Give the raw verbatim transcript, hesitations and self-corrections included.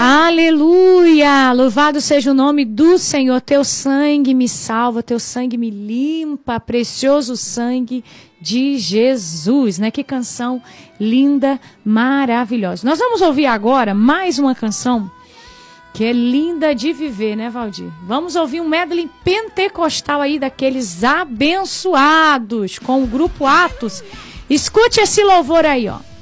Aleluia! Louvado seja o nome do Senhor. Teu sangue me salva, teu sangue me limpa, precioso sangue de Jesus, né? Que canção linda, maravilhosa. Nós vamos ouvir agora mais uma canção que é linda de viver, né, Valdir? Vamos ouvir um medley pentecostal aí daqueles abençoados com o grupo Atos. Escute esse louvor aí, ó.